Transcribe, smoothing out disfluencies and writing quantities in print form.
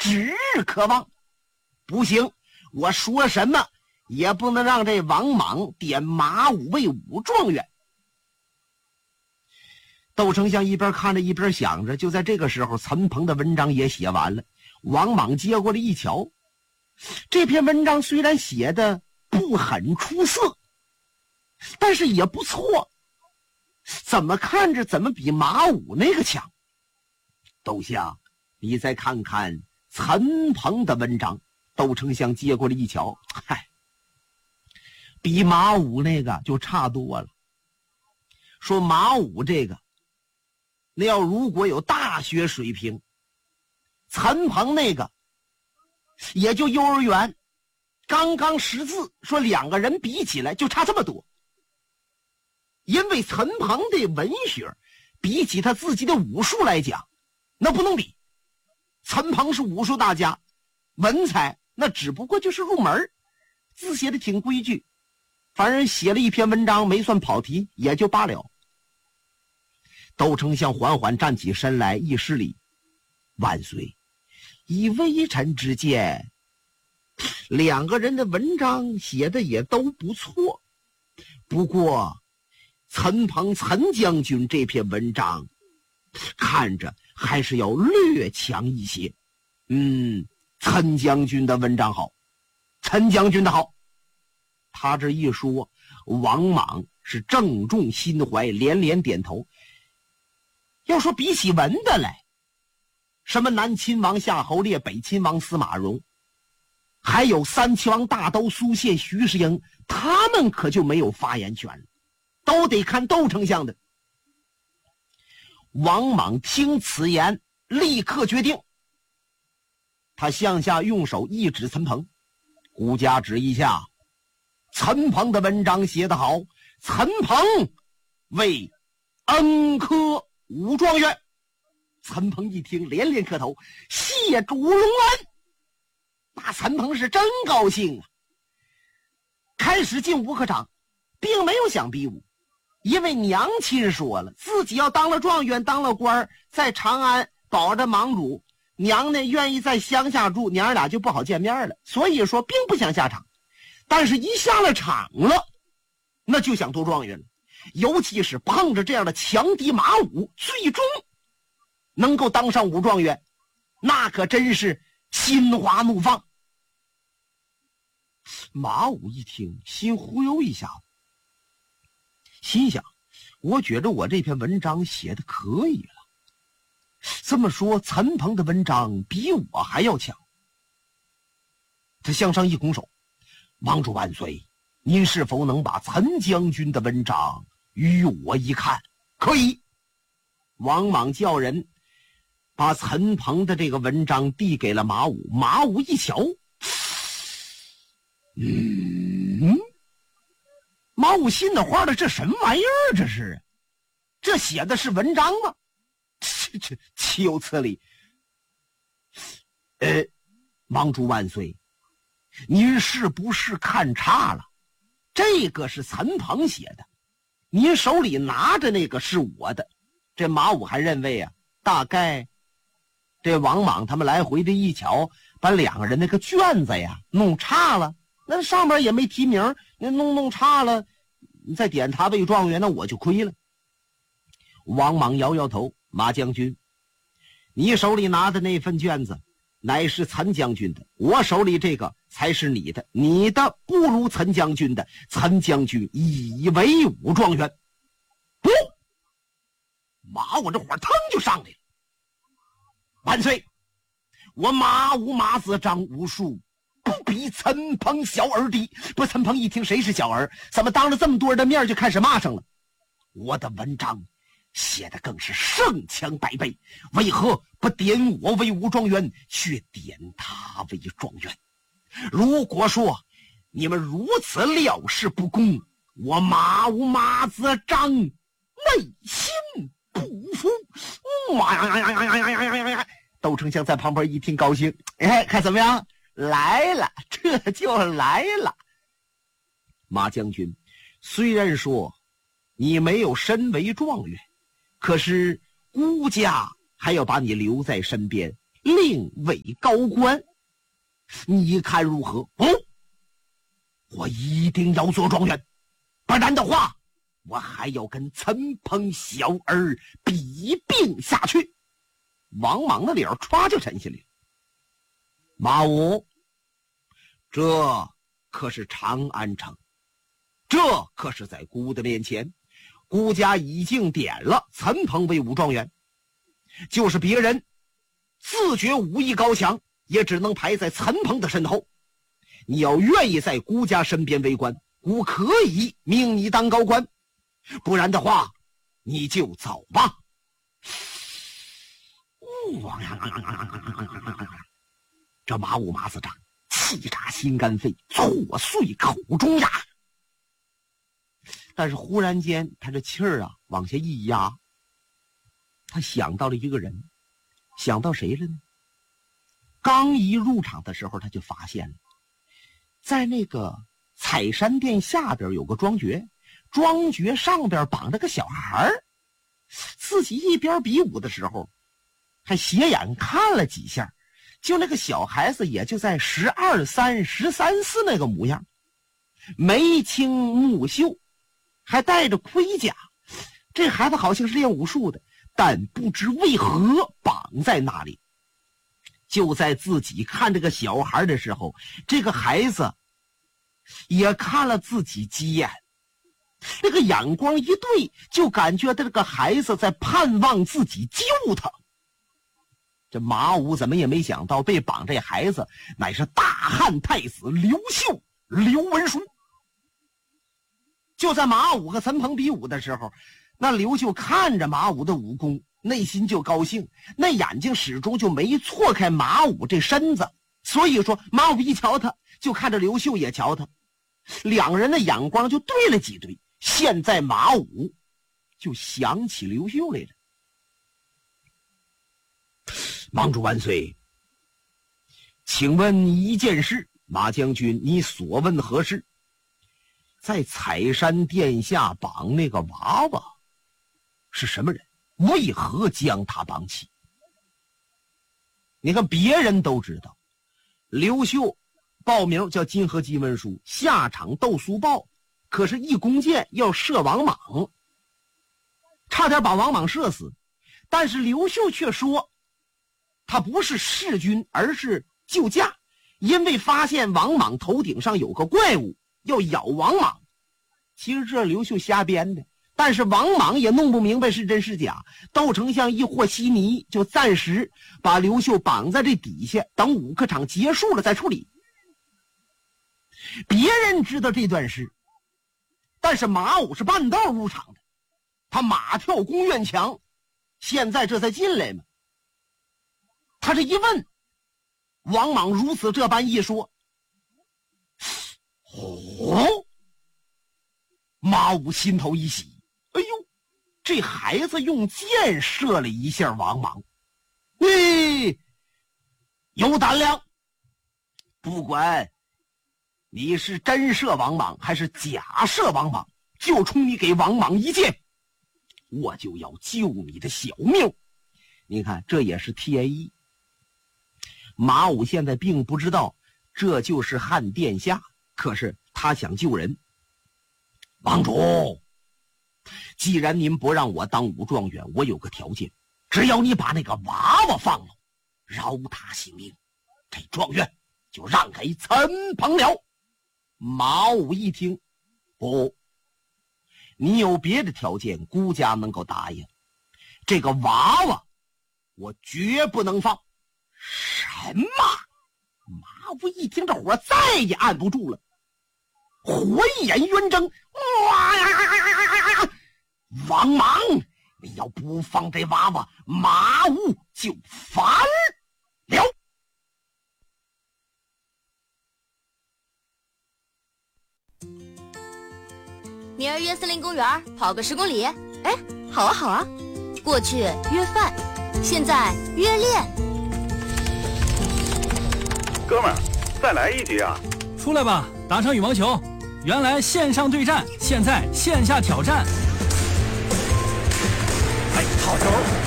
指日可望。不行，我说什么也不能让这王莽点马武为武状元。窦丞相一边看着一边想着，就在这个时候，陈鹏的文章也写完了。王莽接过来一瞧，这篇文章虽然写的不很出色，但是也不错，怎么看着怎么比马武那个强。窦相，你再看看陈鹏的文章。窦丞相接过来一瞧，嗨，比马武那个就差多了。说马武这个那要如果有大学水平，陈鹏那个也就幼儿园刚刚识字，说两个人比起来就差这么多。因为陈鹏的文学比起他自己的武术来讲，那不能比。陈鹏是武术大家，文采那只不过就是入门，字写的挺规矩，反正写了一篇文章没算跑题也就罢了。窦丞相缓缓站起身来，一施礼：万岁，以微臣之见，两个人的文章写的也都不错，不过陈鹏陈将军这篇文章看着还是要略强一些。陈将军的文章好，陈将军的好。他这一说，王莽是正中心怀，连连点头。要说比起文的来，什么南亲王夏侯烈、北亲王司马荣，还有三齐王大都苏谢、徐世英，他们可就没有发言权了，都得看窦丞相的。王莽听此言，立刻决定，他向下用手一指陈鹏，孤家指一下，陈鹏的文章写得好，陈鹏为恩科武状元。陈鹏一听连连磕头，谢主隆恩。那陈鹏是真高兴啊。开始进武科场，并没有想比武，因为娘亲说了，自己要当了状元，当了官，在长安保着莽主，娘呢愿意在乡下住，娘俩就不好见面了，所以说并不想下场。但是一下了场了，那就想夺状元了，尤其是碰着这样的强敌马武，最终能够当上武状元，那可真是心花怒放。马武一听，心忽悠一下子，心想，我觉着我这篇文章写的可以了，这么说陈鹏的文章比我还要强。他向上一拱手，王主万岁，您是否能把陈将军的文章与我一看？可以。王莽叫人把陈鹏的这个文章递给了马武，马武一瞧，马武心里话了，这什么玩意儿？这是，这写的是文章吗？这岂有此理！王主万岁，您是不是看差了？这个是陈鹏写的，您手里拿着那个是我的。这马武还认为啊，大概这王莽他们来回的一瞧，把两个人那个卷子呀弄差了，那上面也没提名，那弄差了，你再点他为状元，那我就亏了。王莽摇摇头，马将军，你手里拿的那份卷子乃是陈将军的，我手里这个才是你的，你的不如陈将军的，陈将军以为武状元。不，马武这火腾就上来了。万岁，我马武马子张武术不比陈鹏小儿的。不，陈鹏一听谁是小儿，怎么当着这么多人的面就开始骂上了。我的文章写的更是胜强百倍，为何不点我为武状元，却点他为状元？如果说你们如此料事不公，我马武马子张内心不服。窦丞相在旁边一听高兴，看怎么样？来了，这就来了。马将军，虽然说你没有身为状元，可是孤家还要把你留在身边， 另为高官，你看如何？我一定要做状元，不然的话，我还要跟陈鹏小儿比并下去。王莽的脸歘就沉下来了。马武，这可是长安城，这可是在孤的面前，孤家已经点了陈鹏为武状元，就是别人自觉武艺高强，也只能排在陈鹏的身后。你要愿意在孤家身边为官，孤可以命你当高官，不然的话，你就走吧。这马武马子长气炸心肝肺，挫碎口中牙。但是忽然间他这气儿往下一压，他想到了一个人。想到谁了呢？刚一入场的时候他就发现了，在那个采山殿下边有个庄爵，庄爵上边绑着个小孩，自己一边比武的时候还斜眼看了几下，就那个小孩子也就在12、3、13、14那个模样，眉清目秀，还带着盔甲。这孩子好像是练武术的，但不知为何绑在那里。就在自己看这个小孩的时候，这个孩子也看了自己几眼，那个眼光一对，就感觉这个孩子在盼望自己救他。这马武怎么也没想到，被绑这孩子乃是大汉太子刘秀刘文书。就在马武和陈鹏比武的时候，那刘秀看着马武的武功，内心就高兴，那眼睛始终就没错开马武这身子。所以说马武一瞧他，就看着刘秀也瞧他，两人的眼光就对了几对。现在马武就想起刘秀来了。盟主万岁，请问你一件事，马将军，你所问何事？在采山殿下绑那个娃娃是什么人？为何将他绑起？你看别人都知道，刘秀报名叫金河金文书，下场斗苏豹，可是一弓箭要射王莽，差点把王莽射死。但是刘秀却说他不是弑君，而是救驾，因为发现王莽头顶上有个怪物要咬王莽。其实这刘秀瞎编的，但是王莽也弄不明白是真是假。窦丞相一和稀泥，就暂时把刘秀绑在这底下，等武科场结束了再处理。别人知道这段事，但是马武是半道入场的，他马跳宫院墙，现在这才进来嘛。他这一问，王莽如此这般一说，马武心头一喜，哎呦，这孩子用箭射了一下王莽，有胆量，不管你是真射王莽还是假射王莽，就冲你给王莽一箭，我就要救你的小命。你看这也是天意。马武现在并不知道这就是汉殿下，可是他想救人。王主，既然您不让我当武状元，我有个条件，只要你把那个娃娃放了，饶他性命，这状元就让给陈鹏了。马武一听，不，你有别的条件，孤家能够答应，这个娃娃我绝不能放。什么？马武一听这火再也按不住了，火眼圆睁，哇呀！王莽，你要不放这娃娃，马武就反了。 明儿约森林公园跑个10公里。哎，好啊好啊。过去约饭，现在约练。 哥们儿，再来一局啊！ 出来吧，打场羽毛球。原来线上对战，现在线下挑战。 哎，好球！